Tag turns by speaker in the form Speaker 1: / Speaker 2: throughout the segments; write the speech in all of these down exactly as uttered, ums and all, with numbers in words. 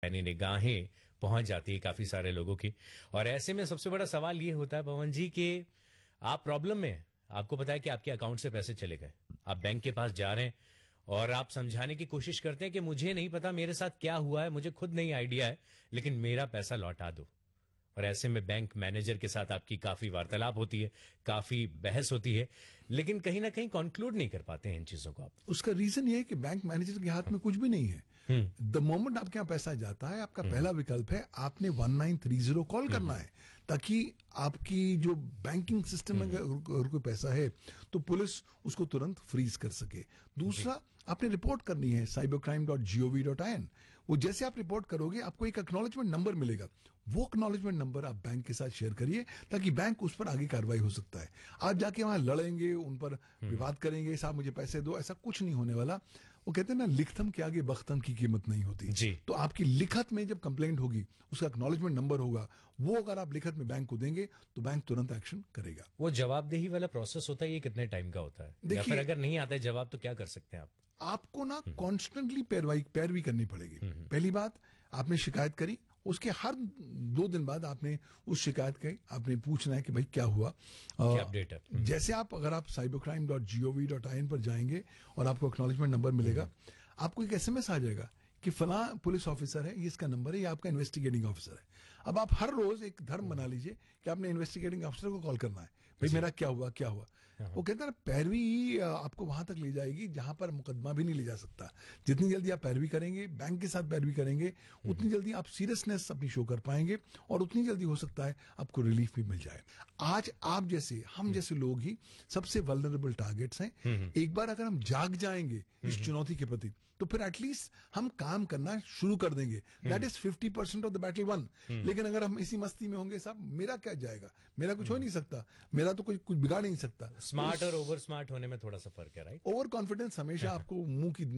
Speaker 1: यानी निगाहें पहुंच जाती है काफी सारे लोगों की। और ऐसे में सबसे बड़ा सवाल ये होता है पवन जी कि आप प्रॉब्लम में हैं, आपको पता है कि आपके अकाउंट से पैसे चले गए, आप बैंक के पास जा रहे हैं और आप समझाने की कोशिश करते हैं कि मुझे नहीं पता मेरे साथ क्या हुआ है, मुझे खुद नहीं आइडिया है, लेकिन मेरा पैसा लौटा दो। और ऐसे में बैंक मैनेजर के साथ आपकी काफी वार्तालाप होती है, काफी बहस होती है, लेकिन कहीं ना कहीं कंक्लूड नहीं कर पाते हैं इन चीजों को आप।
Speaker 2: उसका रीजन ये है कि बैंक मैनेजर के हाथ में कुछ भी नहीं है। द मोमेंट आपके यहाँ पैसा जाता है, आपका पहला विकल्प है आपने one nine three zero call करना है, ताकि आपकी जो बैंकिंग सिस्टम में अगर कोई पैसा है तो पुलिस उसको तुरंत फ्रीज कर सके। दूसरा, आपने रिपोर्ट करनी है cyber crime dot G O V dot I N. वो जैसे आप रिपोर्ट करोगे आपको एक एक्नॉलेजमेंट नंबर मिलेगा, वो एक्नॉलेजमेंट नंबर आप बैंक के साथ शेयर करिए ताकि बैंक उस पर आगे कार्रवाई हो सकता है। आप जाके वहां लड़ेंगे, उन पर विवाद करेंगे, साहब मुझे पैसे दो, ऐसा कुछ नहीं होने वाला। वो कहते हैं ना, लिखतम के आगे बख्तम की कीमत नहीं होती
Speaker 1: जी।
Speaker 2: तो आपकी लिखत में जब कंप्लेंट होगी, उसका एक्नॉलेजमेंट नंबर होगा, वो अगर आप लिखत में बैंक को देंगे तो बैंक तुरंत एक्शन करेगा।
Speaker 1: वो जवाबदेही वाला प्रोसेस होता है, ये कितने टाइम का होता है, या फिर अगर नहीं आता है जवाब तो क्या कर सकते हैं आप?
Speaker 2: आपको ना कॉन्स्टेंटली पैरवाई पैरवी करनी पड़ेगी। पहली बात, आपने शिकायत करी, उसके हर दो दिन बाद आपने उस शिकायत के आपने पूछना है कि भाई क्या हुआ,
Speaker 1: क्या अपडेट है।
Speaker 2: जैसे आप अगर आप cyber crime dot G O V dot I N पर जाएंगे और आपको एक्नॉलेजमेंट नंबर मिलेगा, आपको एक एसएमएस आ जाएगा कि फला पुलिस ऑफिसर है, ये इसका नंबर है, ये आपका इन्वेस्टिगेटिंग ऑफिसर है। अब आप हर रोज एक धर्म बना लीजिए कि आपने इन्वेस्टिगेटिंग ऑफिसर को कॉल करना है, भाई मेरा क्या हुआ क्या हुआ। वो कहते हैं पैरवी आपको वहां तक ले जाएगी जहां पर मुकदमा भी नहीं ले जा सकता। जितनी जल्दी आप पैरवी करेंगे, बैंक के साथ पैरवी करेंगे, उतनी जल्दी आप सीरियसनेस अपनी शो कर पाएंगे और उतनी जल्दी हो सकता है आपको रिलीफ भी मिल जाए। आज आप जैसे हम जैसे लोग ही सबसे वल्नरेबल टारगेट्स हैं। एक बार अगर हम जाग जाएंगे इस चुनौती के प्रति तो फिर एटलीस्ट हम काम करना शुरू कर देंगे। That is fifty percent of the battle one. लेकिन अगर हम इसी मस्ती में होंगे, साहब मेरा क्या जाएगा, मेरा कुछ हो नहीं सकता, मेरा तो कोई कुछ बिगाड़ नहीं सकता।
Speaker 1: स्मार्ट और ओवर स्मार्ट होने में थोड़ा सा फर्क है, राइट?
Speaker 2: ओवर कॉन्फिडेंस हमेशा आपको मुंह की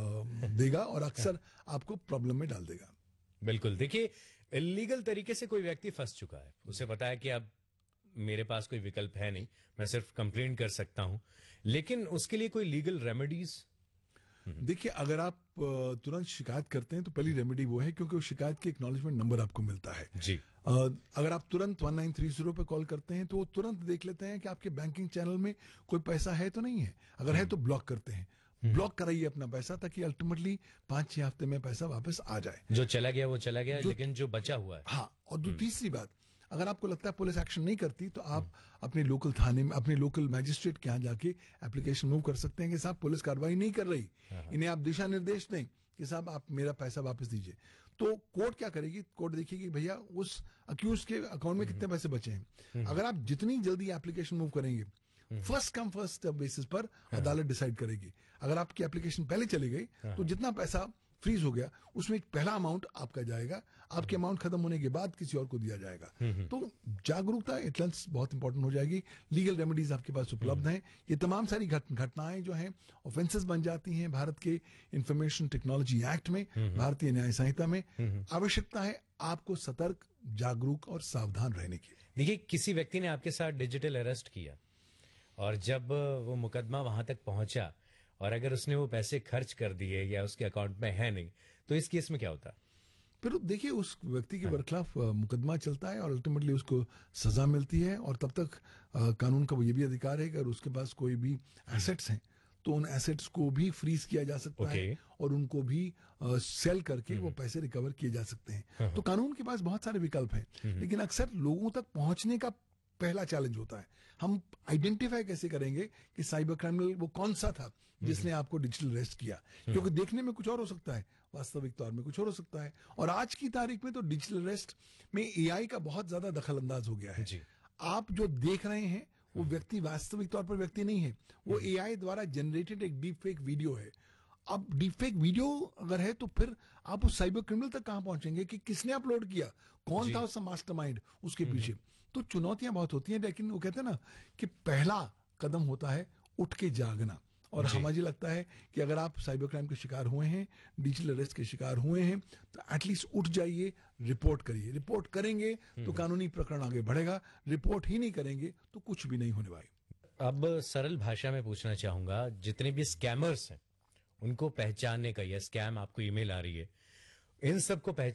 Speaker 2: देगा और अक्सर आपको प्रॉब्लम में डाल देगा।
Speaker 1: बिल्कुल। देखिए, इलीगल तरीके से कोई व्यक्ति फंस चुका है, उसे पता है कि अब मेरे पास कोई विकल्प है नहीं, मैं सिर्फ कंप्लेन कर सकता हूं, लेकिन उसके लिए कोई लीगल रेमेडीज?
Speaker 2: देखिए, अगर आप तुरंत शिकायत करते हैं तो पहली रेमेडी वो है, क्योंकि उस शिकायत के एक्नॉलेजमेंट नंबर आपको मिलता है
Speaker 1: जी।
Speaker 2: अगर आप तुरंत वन नाइन थ्री जीरो पे कॉल करते हैं तो वो तुरंत देख लेते हैं कि आपके बैंकिंग चैनल में कोई पैसा है तो नहीं है। अगर है तो ब्लॉक करते हैं, ब्लॉक कराइए अपना पैसा ताकि अल्टीमेटली पांच छह हफ्ते में पैसा वापस आ जाए।
Speaker 1: जो चला गया वो चला गया, लेकिन जो बचा हुआ है।
Speaker 2: हाँ, और तीसरी बात, अगर आपको लगता है पुलिस एक्शन नहीं करती तो आप अपने लोकल थाने में, अपने लोकल मैजिस्ट्रेट के यहाँ जाके एप्लीकेशन मूव कर सकते हैं कि साहब पुलिस कार्रवाई नहीं कर रही, इन्हें आप दिशा निर्देश दें कि साहब आप मेरा पैसा वापस दीजिए। तो कोर्ट क्या करेगी, कोर्ट देखेगी भैया उस अक्यूज के अकाउंट में कितने पैसे बचे हैं। अगर आप जितनी जल्दी एप्लीकेशन मूव करेंगे, फर्स्ट कम फर्स्ट बेसिस पर अदालत डिसाइड करेगी। अगर आपकी एप्लीकेशन पहले चली गई तो जितना पैसा फ्रीज हो गया उसमें एक पहला अमाउंट आपका जाएगा, आपके अमाउंट खत्म होने के बाद किसी और को दिया जाएगा। तो जागरूकता एटलेंस बहुत इंपॉर्टेंट हो जाएगी। लीगल रेमेडीज आपके पास उपलब्ध हैं। ये तमाम सारी घटनाएं जो हैं ऑफेंसेस बन जाती हैं भारत के इंफॉर्मेशन टेक्नोलॉजी एक्ट में, भारतीय न्याय संहिता में। आवश्यकता है आपको सतर्क, जागरूक और सावधान रहने की।
Speaker 1: देखिए, किसी व्यक्ति ने आपके साथ डिजिटल अरेस्ट किया और जब वो मुकदमा वहां तक पहुंचा और अगर उसने वो पैसे खर्च कर दिए या उसके अकाउंट में है नहीं, तो इस केस में क्या होता?
Speaker 2: फिर देखिए, उस व्यक्ति के बरखिलाफ मुकदमा चलता है और अल्टीमेटली उसको सजा मिलती है। और तब तक आ, कानून का ये भी अधिकार है कि अगर उसके पास कोई भी एसेट्स हैं तो उन एसेट्स को भी फ्रीज किया जा सकता okay. है और उनको भी आ, सेल करके वो पैसे रिकवर किए जा सकते हैं। तो कानून के पास बहुत सारे विकल्प हैं, लेकिन अक्सर लोगों तक पहुंचने का पहला चैलेंज होता है। हम आइडेंटिफाई कैसे करेंगे कि साइबर क्रिमिनल वो कौन सा था जिसने आपको डिजिटल अरेस्ट किया, क्योंकि देखने में कुछ और हो सकता है, वास्तविक तौर में कुछ और हो सकता है। और आज की तारीख में तो डिजिटल अरेस्ट में एआई का बहुत ज्यादा दखल अंदाज हो गया है। आप जो देख रहे हैं वो व्यक्ति वास्तविक तौर पर व्यक्ति नहीं है, वो एआई द्वारा जनरेटेड एक डीप फेक वीडियो है। अब डीपफेक वीडियो अगर है तो फिर आप उस साइबर क्रिमिनल तक कहां पहुंचेंगे कि किसने अपलोड किया, कौन था उसका मास्टरमाइंड उसके पीछे। तो चुनौतियां बहुत होती हैं, लेकिन वो कहते हैं ना कि पहला कदम होता है उठ के जागना। और हमें मुझे लगता है कि अगर आप साइबर क्राइम के शिकार हुए हैं, डिजिटल अरेस्ट के शिकार हुए हैं, तो एटलीस्ट उठ जाइए, रिपोर्ट करिए। रिपोर्ट करेंगे तो कानूनी प्रकरण आगे बढ़ेगा, रिपोर्ट ही नहीं करेंगे तो कुछ भी नहीं होने वाला।
Speaker 1: अब सरल भाषा में पूछना चाहूंगा, जितने भी स्कैमर्स हैं उनको पहचानने का, या स्कैम आपको ईमेल आ रही है, इन सबको पहचान